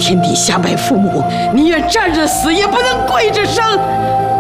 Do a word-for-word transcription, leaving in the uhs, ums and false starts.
天底下拜父母，你愿站着死，也不能跪着生。